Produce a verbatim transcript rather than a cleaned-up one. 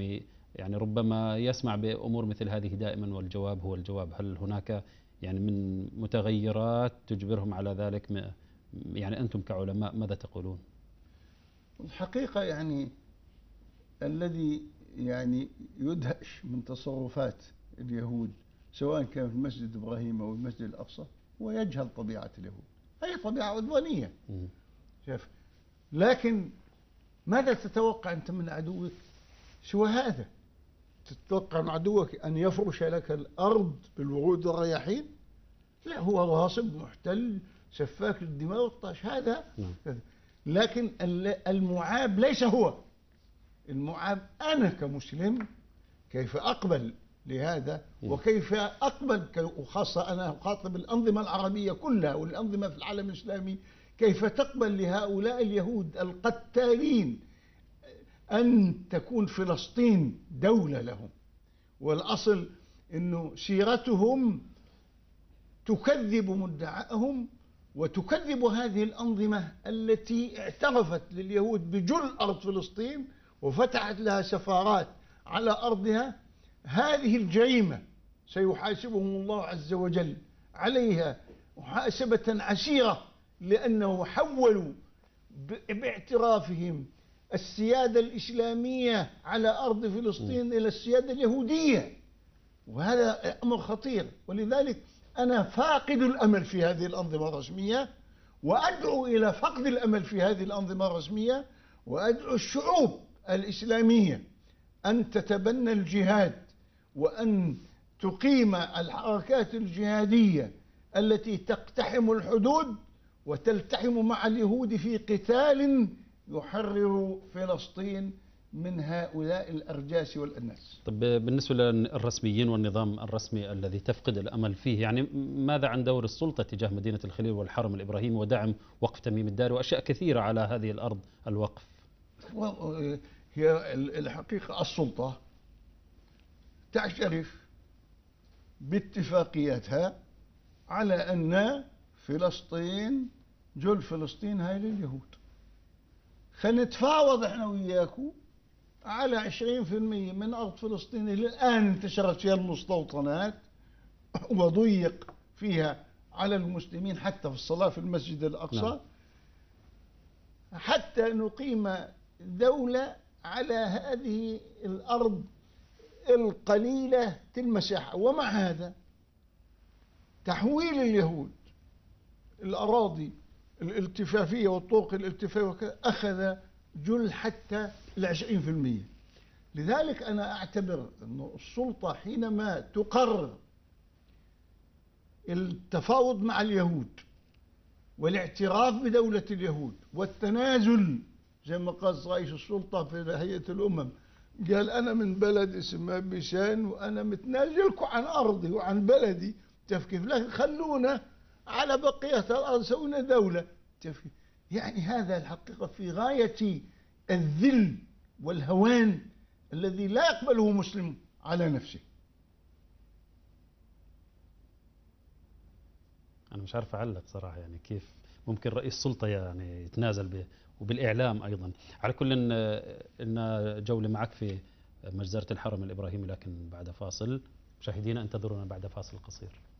يعني يعني ربما يسمع بأمور مثل هذه دائما والجواب هو الجواب. هل هناك يعني من متغيرات تجبرهم على ذلك؟ يعني أنتم كعلماء ماذا تقولون؟ الحقيقة يعني الذي يعني يدهش من تصرفات اليهود سواء كان في مسجد إبراهيم أو المسجد الأقصى هو يجهل طبيعة اليهود. هي طبيعة عدوانية. شايف؟ لكن ماذا تتوقع أنت من عدوك سوى هذا؟ تتوقع من عدوك أن يفرش لك الأرض بالورود والرياحين؟ لا، هو غاصب محتل سفاك للدماء والطاش. هذا لكن المعاب ليس هو المعاب. أنا كمسلم كيف أقبل لهذا وكيف أقبل، وخاصة أنا أخاطب الأنظمة العربية كلها والأنظمة في العالم الإسلامي، كيف تقبل لهؤلاء اليهود القتالين أن تكون فلسطين دولة لهم؟ والأصل أنه سيرتهم تكذب مدعاهم وتكذب هذه الأنظمة التي اعترفت لليهود بجل أرض فلسطين وفتحت لها سفارات على أرضها. هذه الجريمة سيحاسبهم الله عز وجل عليها محاسبة عسيرة، لأنه حولوا باعترافهم السيادة الإسلامية على أرض فلسطين إلى السيادة اليهودية، وهذا أمر خطير. ولذلك أنا فاقد الأمل في هذه الأنظمة الرسمية، وأدعو إلى فقد الأمل في هذه الأنظمة الرسمية، وأدعو الشعوب الإسلامية أن تتبنى الجهاد وأن تقيم الحركات الجهادية التي تقتحم الحدود وتلتحم مع اليهود في قتال يحرر فلسطين من هؤلاء الأرجاس والأناس. طب بالنسبة للرسميين والنظام الرسمي الذي تفقد الأمل فيه، يعني ماذا عن دور السلطة تجاه مدينة الخليل والحرم الإبراهيمي ودعم وقف تميم الداري وأشياء كثيرة على هذه الأرض الوقف؟ هي الحقيقة السلطة تعترف باتفاقياتها على أن فلسطين جل فلسطين هاي لليهود. خلينا نتفاوض احنا وياكم على عشرين في المية من أرض فلسطين اللي الآن انتشرت فيها المستوطنات وضيق فيها على المسلمين حتى في الصلاة في المسجد الأقصى. نعم. حتى نقيم دولة على هذه الأرض القليلة المساحة. ومع هذا تحويل اليهود الأراضي الالتفافية والطرق الالتفافية أخذ جل حتى العشرين في المية. لذلك أنا أعتبر أن السلطة حينما تقرر التفاوض مع اليهود والاعتراف بدولة اليهود والتنازل، زي ما قال رئيس السلطة في هيئة الأمم، قال أنا من بلد اسمه بيشان وأنا متنازلكم عن أرضي وعن بلدي تفكيف، لكن خلونا على بقية الأرض سوينا دولة تفكيف. يعني هذا الحقيقة في غاية الذل والهوان الذي لا يقبله مسلم على نفسه. أنا مش عارف أعلق صراحة، يعني كيف ممكن رئيس سلطة يعني يتنازل به وبالإعلام أيضا. على كل إن جولة معك في مجزرة الحرم الإبراهيمي، لكن بعد فاصل. مشاهدينا انتظرونا بعد فاصل قصير.